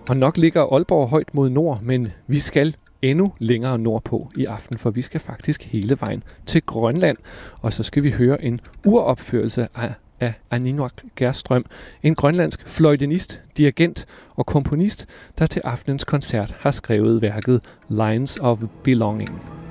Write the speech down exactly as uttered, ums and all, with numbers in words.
Og nok ligger Aalborg højt mod nord, men vi skal endnu længere nordpå i aften, for vi skal faktisk hele vejen til Grønland. Og så skal vi høre en uropførelse af, af Aninwaq Gerstrøm, en grønlandsk fløjtenist, dirigent og komponist, der til aftenens koncert har skrevet værket Lines of Belonging.